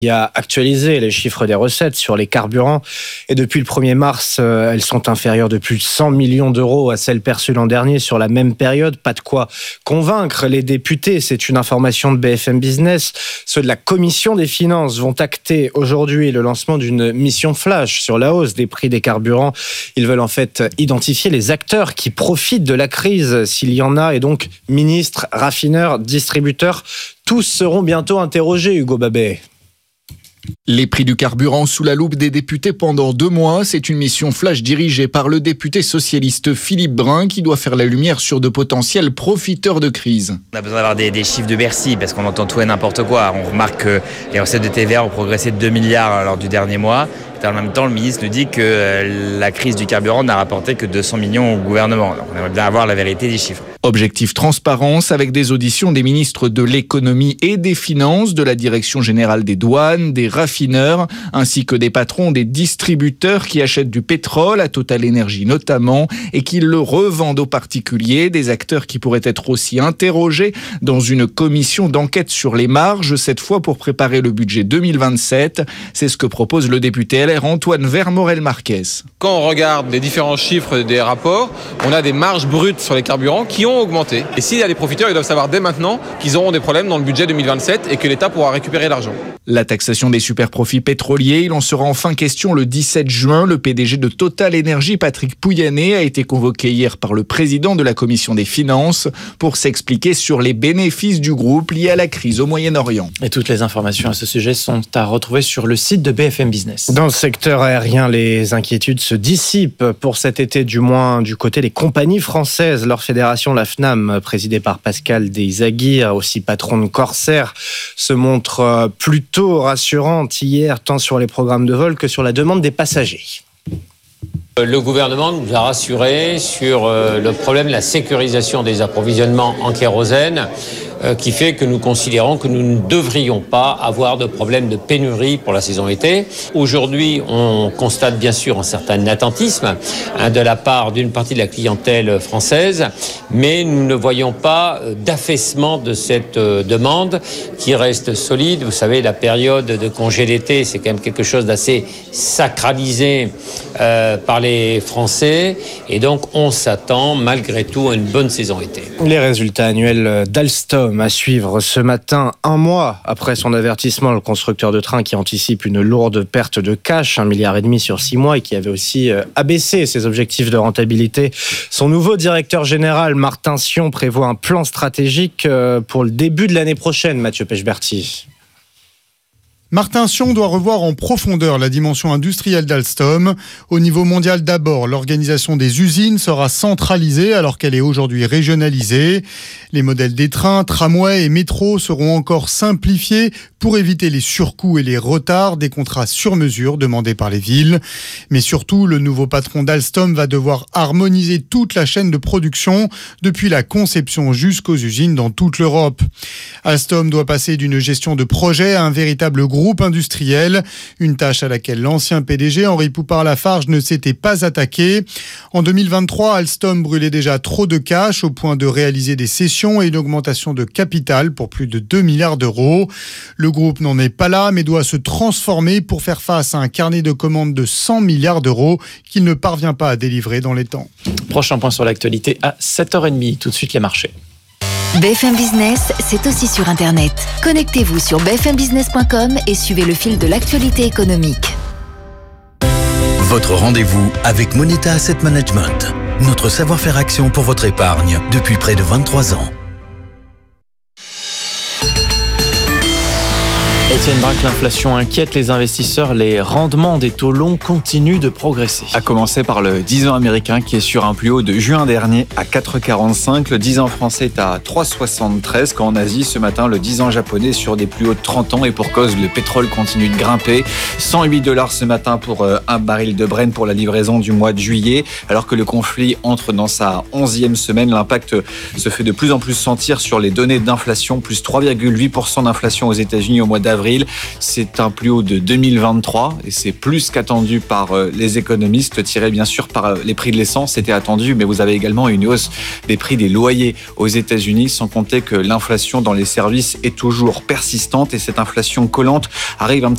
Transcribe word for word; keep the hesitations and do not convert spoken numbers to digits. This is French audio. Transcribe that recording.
Il a actualisé les chiffres des recettes sur les carburants et depuis le premier mars, euh, elles sont inférieures de plus de cent millions d'euros à celles perçues l'an dernier sur la même période. Pas de quoi convaincre les députés, c'est une information de B F M Business. Ceux de la Commission des finances vont acter aujourd'hui le lancement d'une mission flash sur la hausse des prix des carburants. Ils veulent en fait identifier les acteurs qui profitent de la crise, s'il y en a, et donc ministres, raffineurs, distributeurs, tous seront bientôt interrogés, Hugo Babet. Les prix du carburant sous la loupe des députés pendant deux mois, c'est une mission flash dirigée par le député socialiste Philippe Brun qui doit faire la lumière sur de potentiels profiteurs de crise. On a besoin d'avoir des, des chiffres de Bercy parce qu'on entend tout et n'importe quoi. On remarque que les recettes de T V A ont progressé de deux milliards lors du dernier mois. En même temps, le ministre nous dit que la crise du carburant n'a rapporté que deux cents millions au gouvernement. Donc on aimerait bien avoir la vérité des chiffres. Objectif transparence avec des auditions des ministres de l'économie et des finances, de la direction générale des douanes, des raffineurs, ainsi que des patrons des distributeurs qui achètent du pétrole, à Total Energy notamment, et qui le revendent aux particuliers, des acteurs qui pourraient être aussi interrogés dans une commission d'enquête sur les marges, cette fois pour préparer le budget deux mille vingt-sept. C'est ce que propose le député L R Antoine Vermorel-Marquez. Quand on regarde les différents chiffres des rapports, on a des marges brutes sur les carburants qui ont augmenté. Et s'il y a des profiteurs, ils doivent savoir dès maintenant qu'ils auront des problèmes dans le budget deux mille vingt-sept et que l'État pourra récupérer l'argent. La taxation des super-profits pétroliers, il en sera enfin question le dix-sept juin. Le P D G de Total Energy, Patrick Pouyanné, a été convoqué hier par le président de la Commission des finances pour s'expliquer sur les bénéfices du groupe liés à la crise au Moyen-Orient. Et toutes les informations à ce sujet sont à retrouver sur le site de B F M Business. Dans le secteur aérien, les inquiétudes se dissipent pour cet été, du moins du côté des compagnies françaises. Leur fédération, la FNAM, présidée par Pascal Deizaghi, aussi patron de Corsair, se montre plutôt rassurante hier, tant sur les programmes de vol que sur la demande des passagers. Le gouvernement nous a rassurés sur le problème de la sécurisation des approvisionnements en kérosène, qui fait que nous considérons que nous ne devrions pas avoir de problème de pénurie pour la saison été. Aujourd'hui, on constate bien sûr un certain attentisme hein, de la part d'une partie de la clientèle française, mais nous ne voyons pas d'affaissement de cette demande qui reste solide. Vous savez, la période de congé d'été, c'est quand même quelque chose d'assez sacralisé euh, par les Français, et donc on s'attend malgré tout à une bonne saison été. Les résultats annuels d'Alstom à suivre ce matin, un mois après son avertissement, le constructeur de train qui anticipe une lourde perte de cash, un milliard et demi sur six mois, et qui avait aussi abaissé ses objectifs de rentabilité. Son nouveau directeur général, Martin Sion, prévoit un plan stratégique pour le début de l'année prochaine, Mathieu Pechberti. Martin Sion doit revoir en profondeur la dimension industrielle d'Alstom. Au niveau mondial d'abord, l'organisation des usines sera centralisée alors qu'elle est aujourd'hui régionalisée. Les modèles des trains, tramways et métros seront encore simplifiés pour éviter les surcoûts et les retards des contrats sur mesure demandés par les villes. Mais surtout, le nouveau patron d'Alstom va devoir harmoniser toute la chaîne de production, depuis la conception jusqu'aux usines dans toute l'Europe. Alstom doit passer d'une gestion de projet à un véritable groupe groupe industriel, une tâche à laquelle l'ancien P D G Henri Poupart-Lafarge ne s'était pas attaqué. En deux mille vingt-trois, Alstom brûlait déjà trop de cash au point de réaliser des cessions et une augmentation de capital pour plus de deux milliards d'euros. Le groupe n'en est pas là, mais doit se transformer pour faire face à un carnet de commandes de cent milliards d'euros qu'il ne parvient pas à délivrer dans les temps. Prochain point sur l'actualité à sept heures trente. Tout de suite les marchés. B F M Business, c'est aussi sur Internet. Connectez-vous sur b f m business point com et suivez le fil de l'actualité économique. Votre rendez-vous avec Moneta Asset Management. Notre savoir-faire action pour votre épargne depuis près de vingt-trois ans. Étienne Braque, l'inflation inquiète les investisseurs. Les rendements des taux longs continuent de progresser. À commencer par le dix ans américain qui est sur un plus haut de juin dernier à quatre virgule quarante-cinq. Le dix ans français est à trois virgule soixante-treize. Quand en Asie, ce matin, le dix ans japonais est sur des plus hauts de trente ans. Et pour cause, le pétrole continue de grimper. cent huit dollars ce matin pour un baril de Brent pour la livraison du mois de juillet. Alors que le conflit entre dans sa onzième semaine, l'impact se fait de plus en plus sentir sur les données d'inflation. Plus trois virgule huit pour cent d'inflation aux États-Unis au mois d'avril. avril. C'est un plus haut de deux mille vingt-trois et c'est plus qu'attendu par les économistes, tiré bien sûr par les prix de l'essence, c'était attendu, mais vous avez également une hausse des prix des loyers aux États-Unis, sans compter que l'inflation dans les services est toujours persistante et cette inflation collante arrive un petit